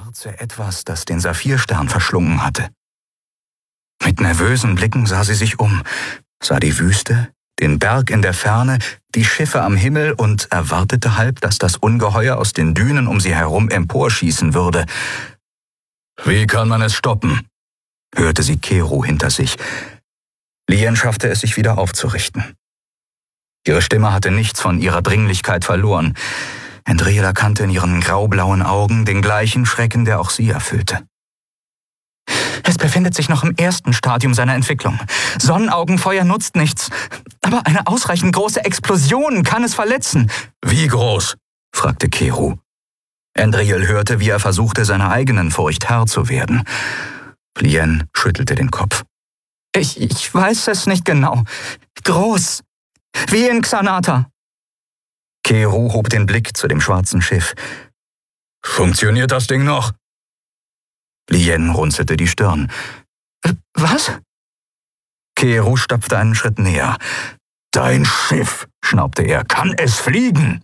schwarze Etwas, das den Saphirstern verschlungen hatte. Mit nervösen Blicken sah sie sich um, sah die Wüste, den Berg in der Ferne, die Schiffe am Himmel und erwartete halb, dass das Ungeheuer aus den Dünen um sie herum emporschießen würde. »Wie kann man es stoppen?« hörte sie Kero hinter sich. Lien schaffte es, sich wieder aufzurichten. Ihre Stimme hatte nichts von ihrer Dringlichkeit verloren. Endriel erkannte in ihren graublauen Augen den gleichen Schrecken, der auch sie erfüllte. »Es befindet sich noch im ersten Stadium seiner Entwicklung. Sonnenaugenfeuer nutzt nichts. Aber eine ausreichend große Explosion kann es verletzen.« »Wie groß?« fragte Kero. Endriel hörte, wie er versuchte, seiner eigenen Furcht Herr zu werden. Lien schüttelte den Kopf. Ich weiß es nicht genau. Groß. Wie in Xanata.« Kero hob den Blick zu dem schwarzen Schiff. »Funktioniert das Ding noch?« Lien runzelte die Stirn. »Was?« Kero stapfte einen Schritt näher. »Dein Schiff«, schnaubte er, »kann es fliegen?«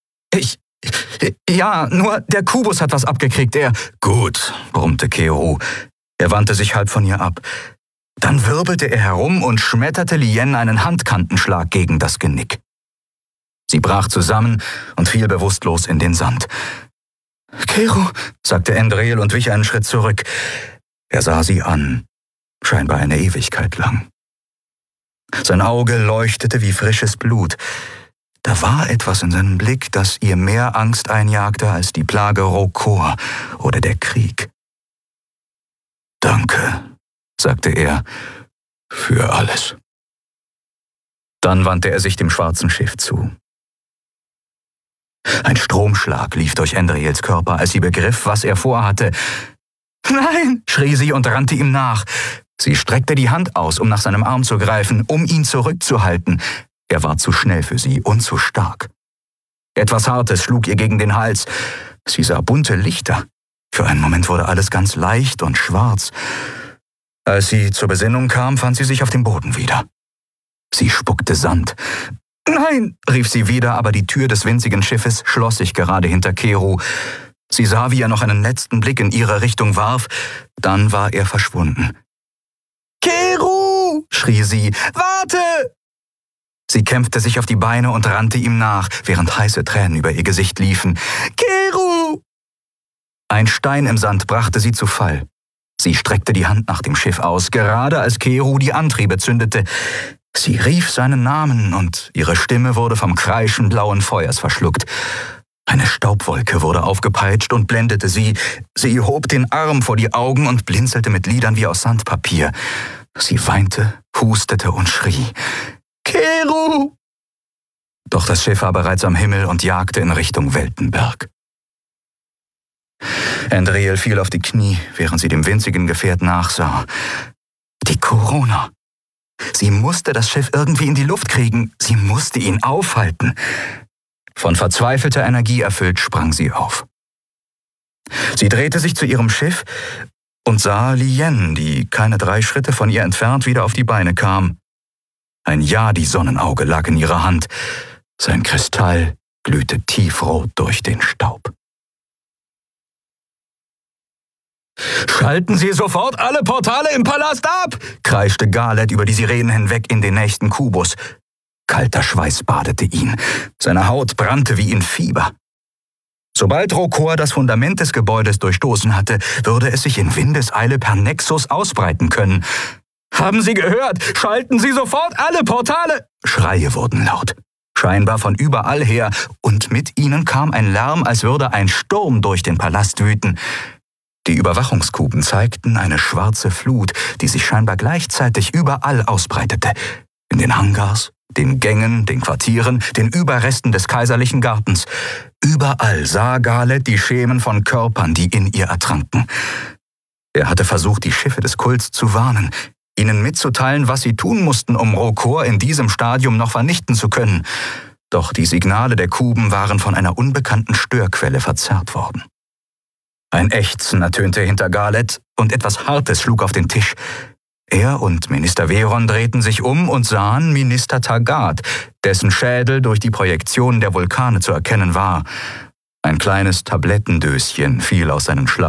Ja, nur der Kubus hat was abgekriegt, er...« »Gut«, brummte Kero. Er wandte sich halb von ihr ab. Dann wirbelte er herum und schmetterte Lien einen Handkantenschlag gegen das Genick. Sie brach zusammen und fiel bewusstlos in den Sand. »Kero«, sagte Endriel und wich einen Schritt zurück. Er sah sie an, scheinbar eine Ewigkeit lang. Sein Auge leuchtete wie frisches Blut. Da war etwas in seinem Blick, das ihr mehr Angst einjagte als die Plage Rokor oder der Krieg. »Danke«, sagte er, »für alles.« Dann wandte er sich dem schwarzen Schiff zu. Ein Stromschlag lief durch Endriels Körper, als sie begriff, was er vorhatte. »Nein«, schrie sie und rannte ihm nach. Sie streckte die Hand aus, um nach seinem Arm zu greifen, um ihn zurückzuhalten. Er war zu schnell für sie und zu stark. Etwas Hartes schlug ihr gegen den Hals. Sie sah bunte Lichter. Für einen Moment wurde alles ganz leicht und schwarz. Als sie zur Besinnung kam, fand sie sich auf dem Boden wieder. Sie spuckte Sand. »Nein«, rief sie wieder, aber die Tür des winzigen Schiffes schloss sich gerade hinter Kero. Sie sah, wie er noch einen letzten Blick in ihre Richtung warf. Dann war er verschwunden. »Kero«, schrie sie, »warte!« Sie kämpfte sich auf die Beine und rannte ihm nach, während heiße Tränen über ihr Gesicht liefen. »Kero!« Ein Stein im Sand brachte sie zu Fall. Sie streckte die Hand nach dem Schiff aus, gerade als Kero die Antriebe zündete. Sie rief seinen Namen und ihre Stimme wurde vom Kreischen blauen Feuers verschluckt. Eine Staubwolke wurde aufgepeitscht und blendete sie. Sie hob den Arm vor die Augen und blinzelte mit Lidern wie aus Sandpapier. Sie weinte, hustete und schrie. »Kero!« Doch das Schiff war bereits am Himmel und jagte in Richtung Weltenberg. Endriel fiel auf die Knie, während sie dem winzigen Gefährt nachsah. Die Corona. Sie musste das Schiff irgendwie in die Luft kriegen. Sie musste ihn aufhalten. Von verzweifelter Energie erfüllt sprang sie auf. Sie drehte sich zu ihrem Schiff und sah Lien, die keine 3 Schritte von ihr entfernt wieder auf die Beine kam. Ein Yadi-Sonnenauge lag in ihrer Hand. Sein Kristall glühte tiefrot durch den Staub. »Schalten Sie sofort alle Portale im Palast ab!« kreischte Galet über die Sirenen hinweg in den nächsten Kubus. Kalter Schweiß badete ihn. Seine Haut brannte wie in Fieber. Sobald Rokor das Fundament des Gebäudes durchstoßen hatte, würde es sich in Windeseile per Nexus ausbreiten können. »Haben Sie gehört? Schalten Sie sofort alle Portale!« Schreie wurden laut. Scheinbar von überall her, und mit ihnen kam ein Lärm, als würde ein Sturm durch den Palast wüten. Die Überwachungskuben zeigten eine schwarze Flut, die sich scheinbar gleichzeitig überall ausbreitete. In den Hangars, den Gängen, den Quartieren, den Überresten des kaiserlichen Gartens. Überall sah Galet die Schemen von Körpern, die in ihr ertranken. Er hatte versucht, die Schiffe des Kults zu warnen, ihnen mitzuteilen, was sie tun mussten, um Rokor in diesem Stadium noch vernichten zu können. Doch die Signale der Kuben waren von einer unbekannten Störquelle verzerrt worden. Ein Ächzen ertönte hinter Galet und etwas Hartes schlug auf den Tisch. Er und Minister Veron drehten sich um und sahen Minister Taggart, dessen Schädel durch die Projektion der Vulkane zu erkennen war. Ein kleines Tablettendöschen fiel aus seinen